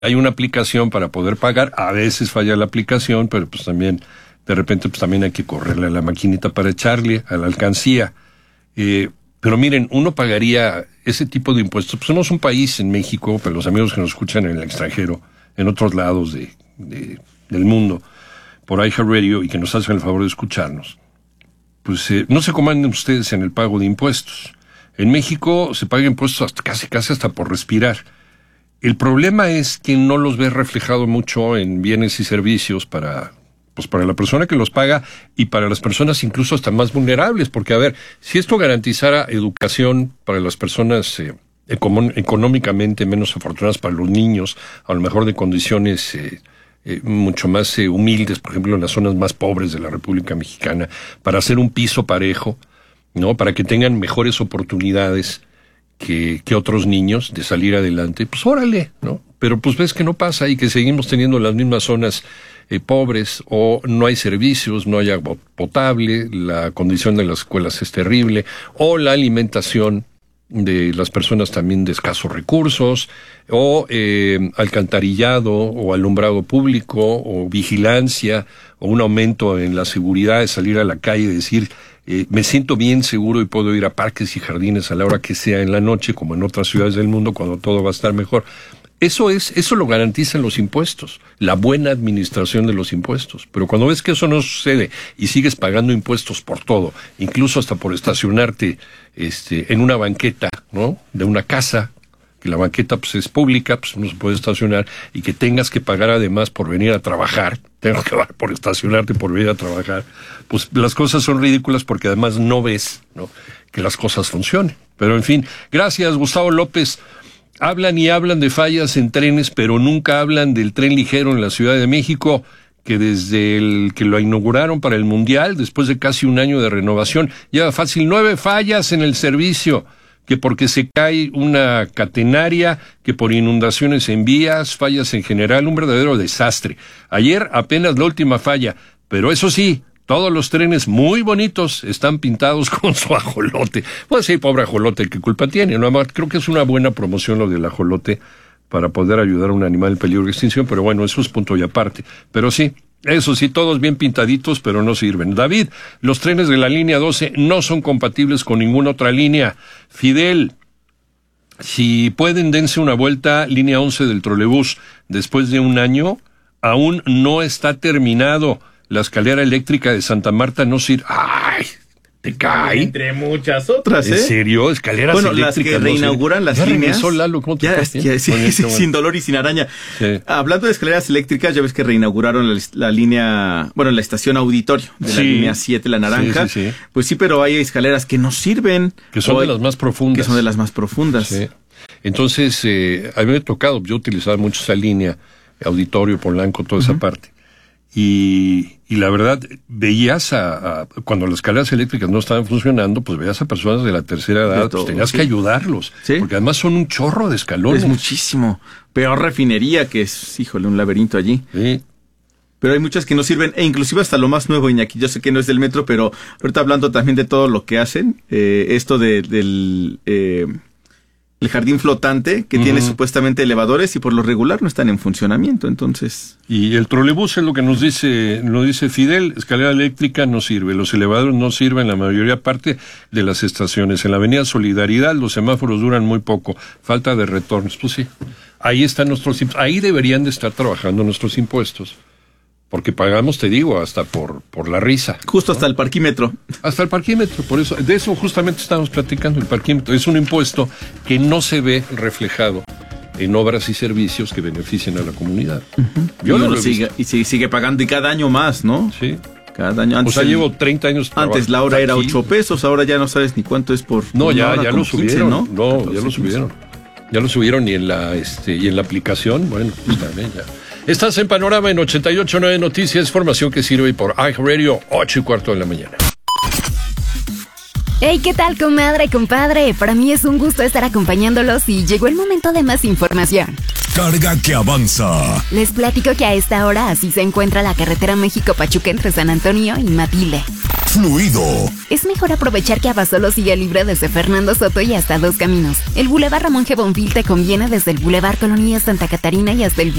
hay una aplicación para poder pagar. A veces falla la aplicación, pero pues también, de repente, pues también hay que correrle a la maquinita para echarle a la alcancía. Pero miren, uno pagaría ese tipo de impuestos. Pues somos un país en México, para los amigos que nos escuchan en el extranjero, en otros lados del mundo, por iHeartRadio, y que nos hacen el favor de escucharnos. Pues no se comanden ustedes en el pago de impuestos. En México se paga impuestos hasta, casi hasta por respirar. El problema es que no los ves reflejado mucho en bienes y servicios para la persona que los paga y para las personas incluso hasta más vulnerables, porque a ver, si esto garantizara educación para las personas económicamente menos afortunadas, para los niños, a lo mejor de condiciones mucho más humildes, por ejemplo en las zonas más pobres de la República Mexicana, para hacer un piso parejo, ¿no? Para que tengan mejores oportunidades que otros niños de salir adelante, pues órale, ¿no? Pero pues ves que no pasa y que seguimos teniendo las mismas zonas pobres, o no hay servicios, no hay agua potable, la condición de las escuelas es terrible, o la alimentación de las personas también de escasos recursos, o alcantarillado, o alumbrado público, o vigilancia, o un aumento en la seguridad de salir a la calle y decir, me siento bien seguro y puedo ir a parques y jardines a la hora que sea en la noche, como en otras ciudades del mundo, cuando todo va a estar mejor. Eso lo garantizan los impuestos, la buena administración de los impuestos. Pero cuando ves que eso no sucede y sigues pagando impuestos por todo, incluso hasta por estacionarte en una banqueta, ¿no? De una casa, que la banqueta pues es pública, pues no se puede estacionar, y que tengas que pagar además por venir a trabajar, tengo que pagar por estacionarte, por venir a trabajar, pues las cosas son ridículas porque además no ves, ¿no?, que las cosas funcionen. Pero en fin, gracias Gustavo López. Hablan y hablan de fallas en trenes, pero nunca hablan del tren ligero en la Ciudad de México, que desde el que lo inauguraron para el Mundial, después de casi un año de renovación, lleva fácil 9 fallas en el servicio, que porque se cae una catenaria, que por inundaciones en vías, fallas en general, un verdadero desastre. Ayer apenas la última falla, pero eso sí, todos los trenes muy bonitos están pintados con su ajolote. Pues sí, pobre ajolote, ¿qué culpa tiene? No, creo que es una buena promoción lo del ajolote para poder ayudar a un animal en peligro de extinción, pero bueno, eso es punto y aparte. Pero sí, eso sí, todos bien pintaditos, pero no sirven. David, los trenes de la línea 12 no son compatibles con ninguna otra línea. Fidel, si pueden, dense una vuelta, línea 11 del trolebús. Después de un año, aún no está terminado. La escalera eléctrica de Santa Marta no sirve. ¡Ay! ¿Te cae? Entre muchas otras, ¿En serio? ¿Escaleras eléctricas? Las que reinauguran las líneas. Lalo, ¿cómo te ya, sí, sin dolor y sin araña. Sí. Hablando de escaleras eléctricas, ya ves que reinauguraron la línea, la estación Auditorio de la línea 7, la naranja. Sí. Pues sí, pero hay escaleras que no sirven. Que son de las más profundas. Sí. Entonces, a mí me ha tocado, yo utilizaba mucho esa línea, Auditorio, Polanco, toda esa parte. Y la verdad, veías cuando las escaleras eléctricas no estaban funcionando, pues veías a personas de la tercera edad, pues tenías que ayudarlos. ¿Sí? Porque además son un chorro de escalones. Es muchísimo. Peor refinería, que es, un laberinto allí. Sí. Pero hay muchas que no sirven, e inclusive hasta lo más nuevo, Iñaki. Yo sé que no es del metro, pero ahorita hablando también de todo lo que hacen, esto del el jardín flotante, que tiene supuestamente elevadores y por lo regular no están en funcionamiento, entonces... Y el trolebús es lo que nos dice Fidel, escalera eléctrica no sirve, los elevadores no sirven en la mayoría parte de las estaciones. En la avenida Solidaridad los semáforos duran muy poco, falta de retornos. Pues sí, ahí están ahí deberían de estar trabajando nuestros impuestos. Porque pagamos, te digo, hasta por la risa. Justo, ¿no? Hasta el parquímetro. Hasta el parquímetro, por eso, de eso justamente estamos platicando, el parquímetro. Es un impuesto que no se ve reflejado en obras y servicios que beneficien a la comunidad. Yo lo sigue pagando, y cada año más, ¿no? Sí. Cada año. Antes llevo 30 años trabajando. Antes la hora era 8 pesos, ahora ya no sabes ni cuánto es por... No, ya lo subieron, 15, ¿no? No, ya lo subieron. Ya lo subieron y en la aplicación, bueno, pues también ya. Estás en Panorama en 88.9 Noticias, formación que sirve por iHeartRadio, 8:15 de la mañana. Hey, ¿qué tal, comadre, compadre? Para mí es un gusto estar acompañándolos y llegó el momento de más información. Carga que avanza. Les platico que a esta hora así se encuentra la carretera México-Pachuca entre San Antonio y Matilde. fluido. Es mejor aprovechar que Abasolo sigue libre desde Fernando Soto y hasta Dos Caminos. El Boulevard Ramón G. Bonfil te conviene desde el Boulevard Colonia Santa Catarina y hasta el